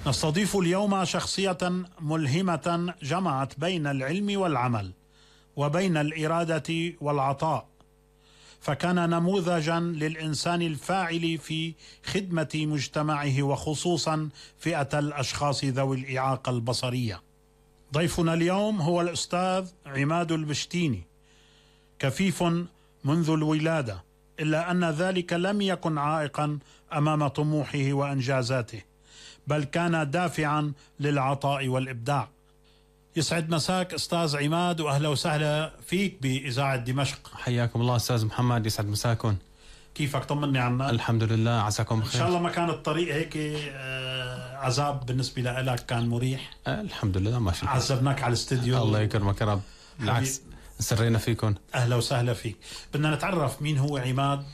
نستضيف اليوم شخصية ملهمة جمعت بين العلم والعمل وبين الإرادة والعطاء، فكان نموذجا للإنسان الفاعل في خدمة مجتمعه وخصوصا فئة الأشخاص ذوي الإعاقة البصرية. ضيفنا اليوم هو الأستاذ عماد البشتيني، كفيف منذ الولادة، إلا أن ذلك لم يكن عائقا أمام طموحه وأنجازاته، بل كان دافعا للعطاء والإبداع. يسعد مساك أستاذ عماد، وأهلا وسهلا فيك بإذاعة دمشق. حياكم الله أستاذ محمد، يسعد مساكم. كيفك؟ طمني عنك. الحمد لله، عساكم بخير. إن شاء الله ما كان الطريق هيك عذاب بالنسبة لك، كان مريح. الحمد لله ماشي. عذبناك على الاستديو. الله يكرمك يا رب، بالعكس سرينا فيكم. أهلا وسهلا فيك. بدنا نتعرف مين هو عماد.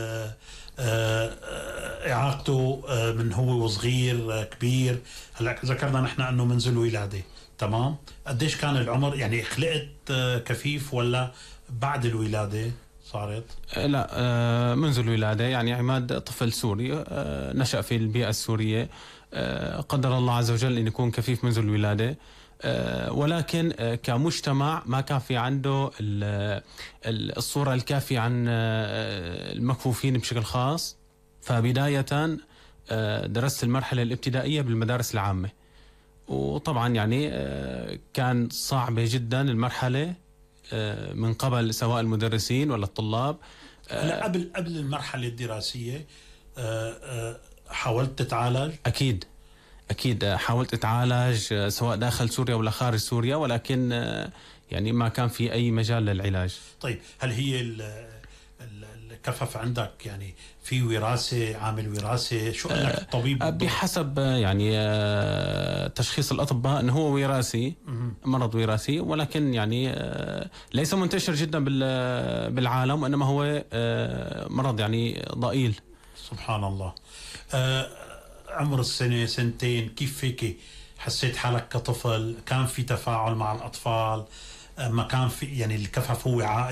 إعاقته من هو وصغير كبير. هلا ذكرنا نحن أنه منذ الولادة، تمام. قديش كان العمر؟ يعني خلقت كفيف ولا بعد الولادة صارت؟ لا، منذ الولادة. يعني عماد طفل سوري، نشأ في البيئة السورية. قدر الله عز وجل أن يكون كفيف منذ الولادة، ولكن كمجتمع ما كان في عنده الصورة الكافية عن المكفوفين بشكل خاص. فبداية درست المرحلة الابتدائية بالمدارس العامة، وطبعا يعني كان صعبة جدا المرحلة من قبل سواء المدرسين ولا الطلاب. قبل المرحلة الدراسية حاولت تتعالج؟ أكيد حاولت أتعالج سواء داخل سوريا ولا خارج سوريا، ولكن يعني ما كان في أي مجال للعلاج. طيب، هل هي الكفف عندك يعني في وراثة، عامل وراثة؟ شو قال لك الطبيب؟ بحسب يعني تشخيص الأطباء أنه هو وراثي، مرض وراثي، ولكن يعني ليس منتشر جدا بالعالم، وإنما هو مرض يعني ضئيل. سبحان الله. عمر السنة سنتين، كيف فيك حسيت حالك كطفل؟ كان في تفاعل مع الأطفال؟ ما كان في يعني الكفف هو عائق